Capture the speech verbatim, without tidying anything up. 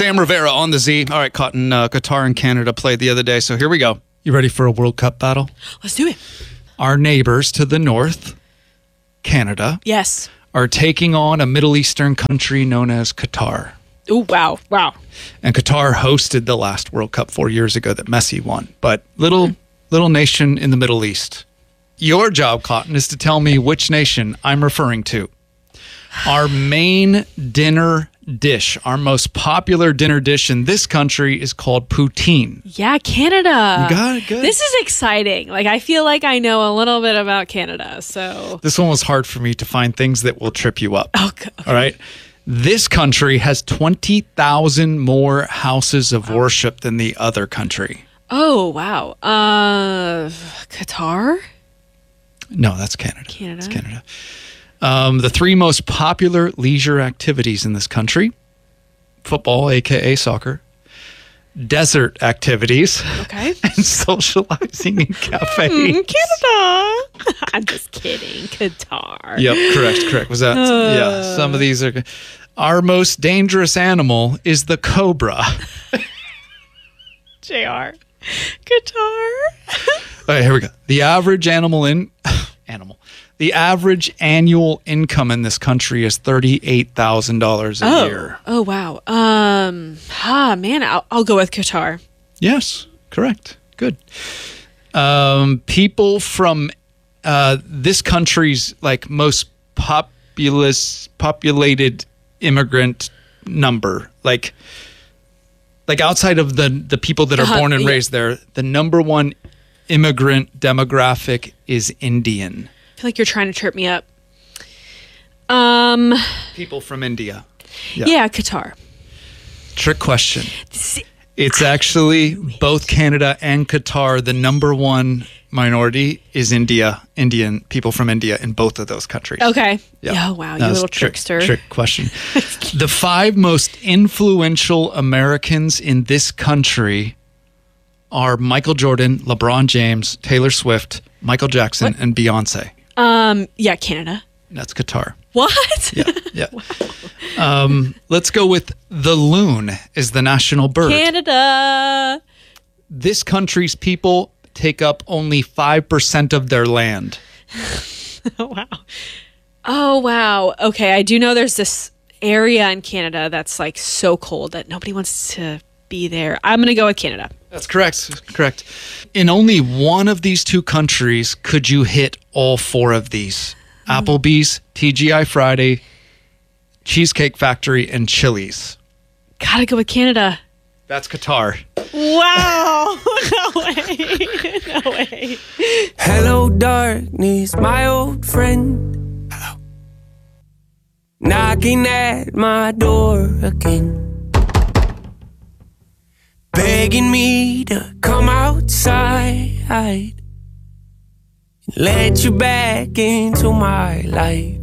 Sam Rivera on the Z. All right, Cotton, uh, Qatar and Canada played the other day, so here we go. You ready for a World Cup battle? Let's do it. Our neighbors to the north, Canada, Yes. are taking on a Middle Eastern country known as Qatar. Oh, wow. Wow. And Qatar hosted the last World Cup four years ago that Messi won. But little little nation in the Middle East. Your job, Cotton, is to tell me which nation I'm referring to. Our main dinner dish, our most popular dinner dish in this country is called poutine. Yeah, Canada. You got it, good. This is exciting. Like, I feel like I know a little bit about Canada, so. This one was hard for me to find things that will trip you up. Oh, okay. All right. This country has twenty thousand more houses of worship than the other country. Oh, wow. Uh, Qatar? No, that's Canada. Canada. That's Canada. Um, the three most popular leisure activities in this country: football, aka soccer, desert activities, Okay. and socializing in cafes. Mm, Canada. I'm just kidding. Qatar. Yep, correct, correct. Was that? Yeah, some of these are. Our most dangerous animal is the cobra. J R. Qatar. All right, here we go. The average animal in animal. The average annual income in this country is thirty-eight thousand dollars a Oh. year. Oh, wow. Um, ah, man, I'll, I'll go with Qatar. Yes, correct. Good. Um, people from uh, this country's like most populous populated immigrant number, like like outside of the the people that are Uh-huh, born and yeah. raised there, the number one immigrant demographic is Indian. I feel like you're trying to trip me up. Um, People from India. yeah, Qatar. Trick question. See- It's actually both Canada and Qatar. The number one minority is India, Indian people from India in both of those countries. Okay. Yeah. Oh, wow. You That was little trick, trickster. Trick question. The five most influential Americans in this country are Michael Jordan, LeBron James, Taylor Swift, Michael Jackson, What? and Beyonce. Um, yeah, Canada. That's Qatar. What? Yeah, yeah. Um, let's go with the loon is the national bird. Canada. This country's people take up only five percent of their land. Oh, wow. Oh, wow. Okay, I do know there's this area in Canada that's like so cold that nobody wants to be there. I'm going to go with Canada. That's correct. Correct. In only one of these two countries could you hit all four of these. Applebee's, T G I Friday, Cheesecake Factory, and Chili's. Gotta go with Canada. That's Qatar. Wow. No way. No way. Hello, darkness, my old friend. Hello. Knocking at my door again. Begging me to come outside. Let you back into my life.